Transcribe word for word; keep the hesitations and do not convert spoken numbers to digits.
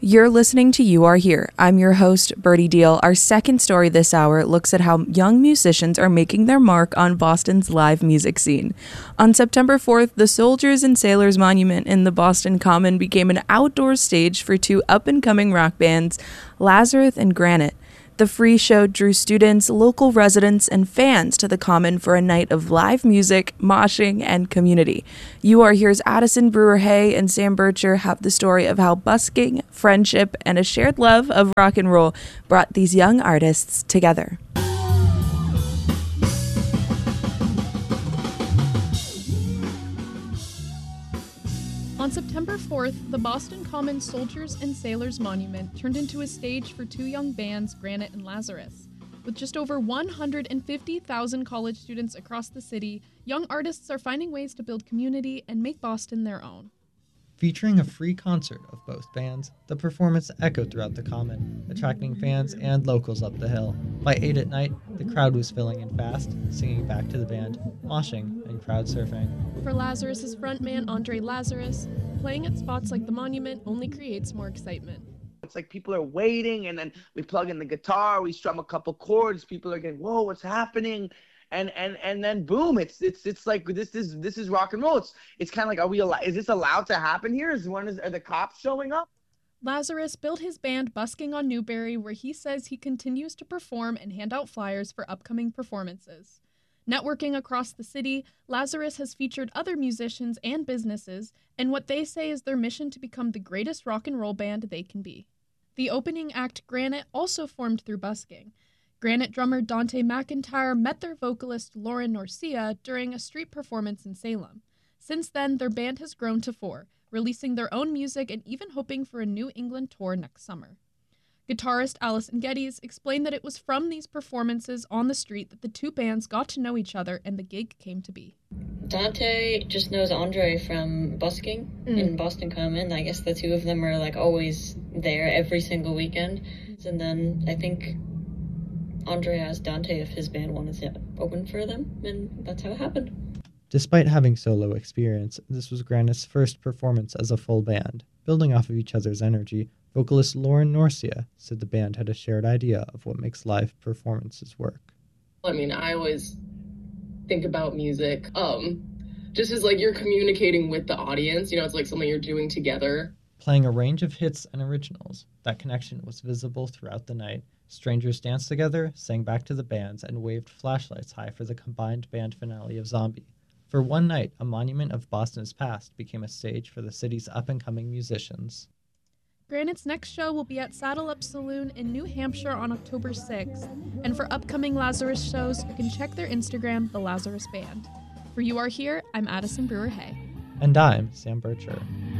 You're listening to You Are Here. I'm your host, Birdie Deal. Our second story this hour looks at how young musicians are making their mark on Boston's live music scene. On September fourth, the Soldiers and Sailors Monument in the Boston Common became an outdoor stage for two up-and-coming rock bands, Lazarus and Granite. The free show drew students, local residents, and fans to the Common for a night of live music, moshing, and community. You Are Here's Addison Brewer-Hay and Sam Bircher have the story of how busking, friendship, and a shared love of rock and roll brought these young artists together. On September fourth, the Boston Common Soldiers and Sailors Monument turned into a stage for two young bands, Granite and Lazarus. With just over one hundred fifty thousand college students across the city, young artists are finding ways to build community and make Boston their own. Featuring a free concert of both bands, the performance echoed throughout the Common, attracting fans and locals up the hill. By eight at night, the crowd was filling in fast, singing back to the band, moshing, and crowd surfing. For Lazarus's frontman, Andre Lazarus, playing at spots like the Monument only creates more excitement. It's like people are waiting, and then we plug in the guitar, we strum a couple chords, people are getting, whoa, what's happening? And and and then boom, it's it's it's like this is this is rock and roll. It's it's kind of like, are we al- is this allowed to happen here? Is one is are the cops showing up? Lazarus built his band Busking on Newberry, where he says he continues to perform and hand out flyers for upcoming performances. Networking across the city, Lazarus has featured other musicians and businesses, and what they say is their mission to become the greatest rock and roll band they can be. The opening act, Granite, also formed through busking. Granite drummer Dante McIntyre met their vocalist Lauren Norcia during a street performance in Salem. Since then, their band has grown to four, releasing their own music and even hoping for a New England tour next summer. Guitarist Allison Geddes explained that it was from these performances on the street that the two bands got to know each other and the gig came to be. Dante just knows Andre from busking mm. in Boston Common. I guess the two of them are like always there every single weekend. And then I think Andre asked Dante if his band wanted to open for them, and that's how it happened. Despite having solo experience, this was Granite's first performance as a full band. Building off of each other's energy, vocalist Lauren Norcia said the band had a shared idea of what makes live performances work. I mean, I always think about music um, just as like you're communicating with the audience. You know, it's like something you're doing together. Playing a range of hits and originals, that connection was visible throughout the night. Strangers danced together, sang back to the bands, and waved flashlights high for the combined band finale of Zombie. For one night, a monument of Boston's past became a stage for the city's up-and-coming musicians. Granite's next show will be at Saddle Up Saloon in New Hampshire on October sixth. And for upcoming Lazarus shows, you can check their Instagram, The Lazarus Band. For You Are Here, I'm Addison Brewer-Hay. And I'm Sam Bircher.